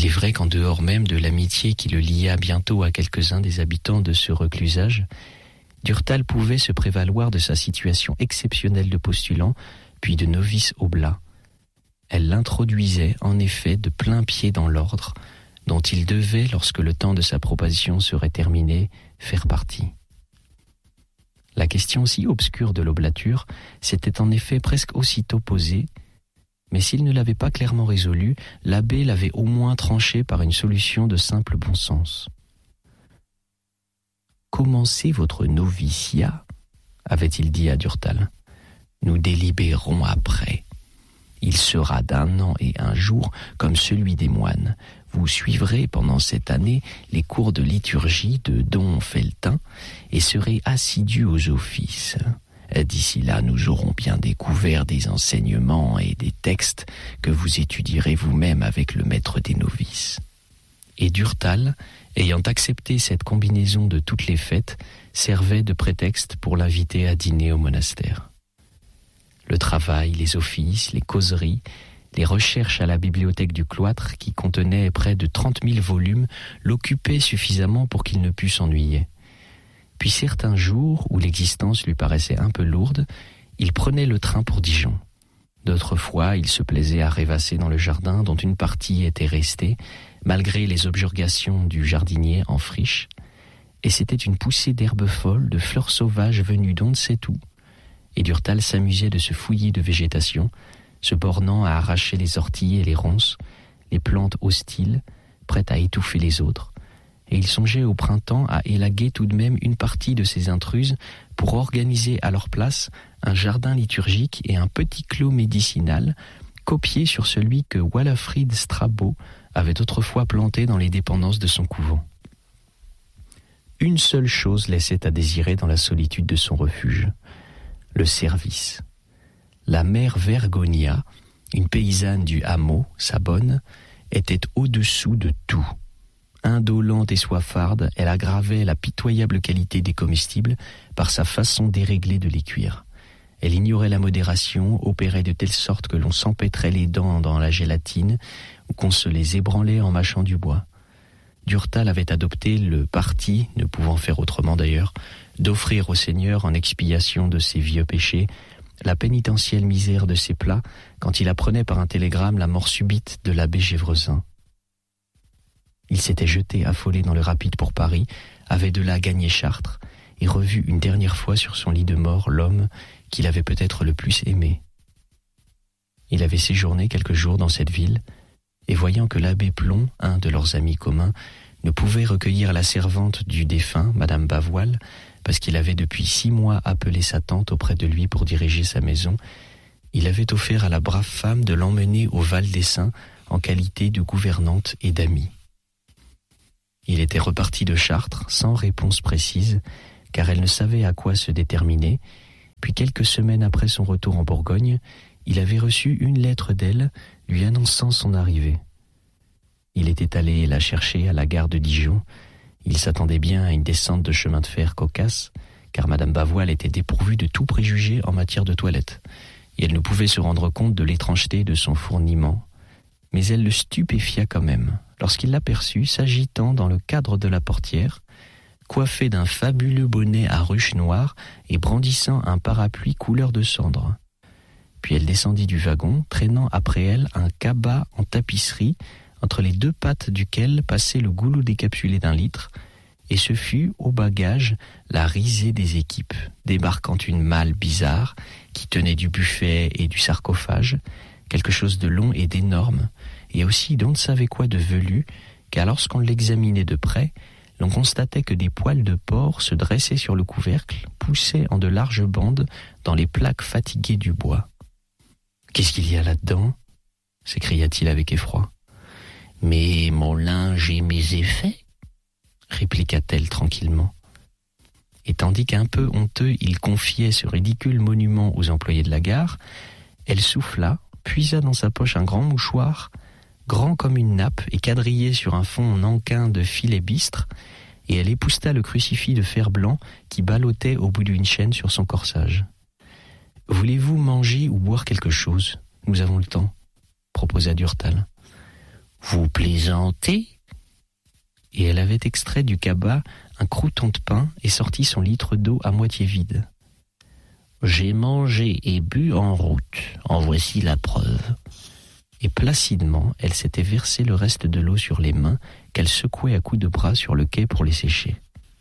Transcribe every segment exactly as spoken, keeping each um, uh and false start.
est vrai qu'en dehors même de l'amitié qui le lia bientôt à quelques-uns des habitants de ce reclusage, Durtal pouvait se prévaloir de sa situation exceptionnelle de postulant, puis de novice oblat. Elle l'introduisait en effet de plein pied dans l'ordre, dont il devait, lorsque le temps de sa probation serait terminé, faire partie. La question si obscure de l'oblature s'était en effet presque aussitôt posée, mais s'il ne l'avait pas clairement résolue, l'abbé l'avait au moins tranchée par une solution de simple bon sens. « Commencez votre noviciat, avait-il dit à Durtal. Nous délibérons après. Il sera d'un an et un jour comme celui des moines. Vous suivrez pendant cette année les cours de liturgie de Don Feltin et serez assidus aux offices. D'ici là, nous aurons bien découvert des enseignements et des textes que vous étudierez vous-même avec le maître des novices. » Et Durtal, ayant accepté cette combinaison de toutes les fêtes, servait de prétexte pour l'inviter à dîner au monastère. Le travail, les offices, les causeries, les recherches à la bibliothèque du cloître, qui contenait près de trente mille volumes, l'occupaient suffisamment pour qu'il ne pût s'ennuyer. Puis certains jours, où l'existence lui paraissait un peu lourde, il prenait le train pour Dijon. D'autres fois, il se plaisait à rêvasser dans le jardin dont une partie était restée, malgré les objurgations du jardinier en friche, et c'était une poussée d'herbes folles, de fleurs sauvages venues d'on ne sait où. Et Durtal s'amusait de se fouiller de végétation, se bornant à arracher les orties et les ronces, les plantes hostiles, prêtes à étouffer les autres, et il songeait au printemps à élaguer tout de même une partie de ces intruses pour organiser à leur place un jardin liturgique et un petit clos médicinal, copié sur celui que Walafrid Strabo avait autrefois planté dans les dépendances de son couvent. Une seule chose laissait à désirer dans la solitude de son refuge, le service. La mère Vergonia, une paysanne du hameau, sa bonne, était au-dessous de tout. Indolente et soifarde, elle aggravait la pitoyable qualité des comestibles par sa façon déréglée de les cuire. Elle ignorait la modération, opérait de telle sorte que l'on s'empêtrait les dents dans la gélatine ou qu'on se les ébranlait en mâchant du bois. Durtal avait adopté le parti, ne pouvant faire autrement d'ailleurs, d'offrir au Seigneur en expiation de ses vieux péchés la pénitentielle misère de ses plats quand il apprenait par un télégramme la mort subite de l'abbé Gévresin. Il s'était jeté affolé dans le rapide pour Paris, avait de là gagné Chartres et revu une dernière fois sur son lit de mort l'homme qu'il avait peut-être le plus aimé. Il avait séjourné quelques jours dans cette ville, et voyant que l'abbé Plomb, un de leurs amis communs, ne pouvait recueillir la servante du défunt, Madame Bavoil, parce qu'il avait depuis six mois appelé sa tante auprès de lui pour diriger sa maison, il avait offert à la brave femme de l'emmener au Val des Saints en qualité de gouvernante et d'amie. Il était reparti de Chartres sans réponse précise, car elle ne savait à quoi se déterminer, puis quelques semaines après son retour en Bourgogne, il avait reçu une lettre d'elle lui annonçant son arrivée. Il était allé la chercher à la gare de Dijon. Il s'attendait bien à une descente de chemin de fer cocasse, car Madame Bavoil était dépourvue de tout préjugé en matière de toilette, et elle ne pouvait se rendre compte de l'étrangeté de son fourniment. Mais elle le stupéfia quand même, lorsqu'il l'aperçut s'agitant dans le cadre de la portière, coiffé d'un fabuleux bonnet à ruches noires et brandissant un parapluie couleur de cendre. Puis elle descendit du wagon, traînant après elle un cabas en tapisserie, entre les deux pattes duquel passait le goulot décapsulé d'un litre, et ce fut, au bagage, la risée des équipes, débarquant une malle bizarre qui tenait du buffet et du sarcophage, quelque chose de long et d'énorme, et aussi d'on ne savait quoi de velu, car lorsqu'on l'examinait de près, l'on constatait que des poils de porc se dressaient sur le couvercle, poussaient en de larges bandes dans les plaques fatiguées du bois. « Qu'est-ce qu'il y a là-dedans » s'écria-t-il avec effroi. « Mais mon linge et mes effets » répliqua-t-elle tranquillement. Et tandis qu'un peu honteux il confiait ce ridicule monument aux employés de la gare, elle souffla, puisa dans sa poche un grand mouchoir, grand comme une nappe et quadrillé sur un fond nankin de filet bistre, et elle épousta le crucifix de fer blanc qui ballottait au bout d'une chaîne sur son corsage. « Voulez-vous manger ou boire quelque chose ? Nous avons le temps, » proposa Durtal. « Vous plaisantez ? Et elle avait extrait du cabas un crouton de pain et sorti son litre d'eau à moitié vide. J'ai mangé et bu en route, en voici la preuve. Et placidement, elle s'était versé le reste de l'eau sur les mains qu'elle secouait à coups de bras sur le quai pour les sécher.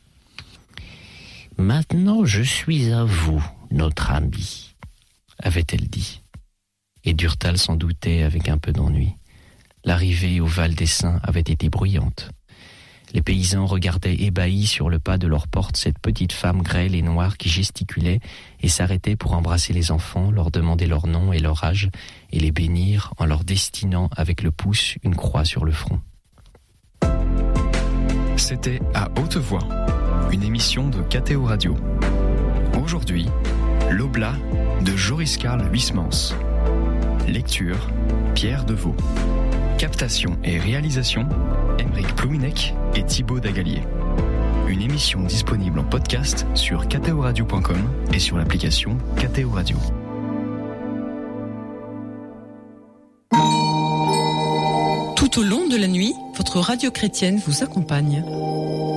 Maintenant, je suis à vous, notre ami, avait-elle dit. Et Durtal s'en doutait avec un peu d'ennui. L'arrivée au Val des Saints avait été bruyante. Les paysans regardaient ébahis sur le pas de leur porte cette petite femme grêle et noire qui gesticulait et s'arrêtait pour embrasser les enfants, leur demander leur nom et leur âge et les bénir en leur destinant avec le pouce une croix sur le front. C'était À Haute Voix, une émission de K T O Radio. Aujourd'hui, L'Oblat de Joris Karl Huysmans. Lecture, Pierre Deveau. Captation et réalisation, Aymeric Plouinec et Thibaut Dagalier. Une émission disponible en podcast sur k t o radio point com et sur l'application K T O Radio. Tout au long de la nuit, votre radio chrétienne vous accompagne.